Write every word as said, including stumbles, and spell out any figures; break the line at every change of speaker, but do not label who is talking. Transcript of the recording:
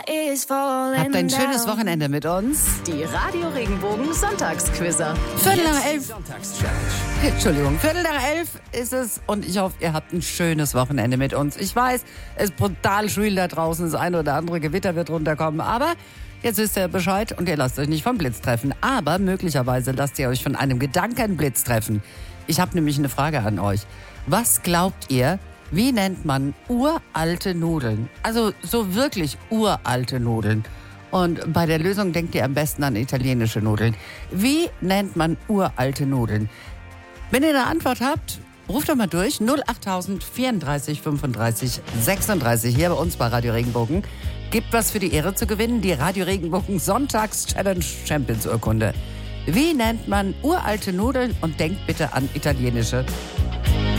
Habt ein schönes Wochenende mit uns.
Die Radio Regenbogen Sonntagsquizzer.
Viertel nach elf. Entschuldigung, Viertel nach elf ist es und ich hoffe, ihr habt ein schönes Wochenende mit uns. Ich weiß, es ist brutal schwül da draußen, das eine oder andere Gewitter wird runterkommen, aber jetzt wisst ihr Bescheid und ihr lasst euch nicht vom Blitz treffen. Aber möglicherweise lasst ihr euch von einem Gedankenblitz treffen. Ich habe nämlich eine Frage an euch. Was glaubt ihr, wie nennt man uralte Nudeln? Also so wirklich uralte Nudeln. Und bei der Lösung denkt ihr am besten an italienische Nudeln. Wie nennt man uralte Nudeln? Wenn ihr eine Antwort habt, ruft doch mal durch. null achttausend vierunddreißig fünfunddreißig sechsunddreißig hier bei uns bei Radio Regenbogen. Gibt was für die Ehre zu gewinnen, die Radio Regenbogen Sonntags-Challenge Champions Urkunde. Wie nennt man uralte Nudeln und denkt bitte an italienische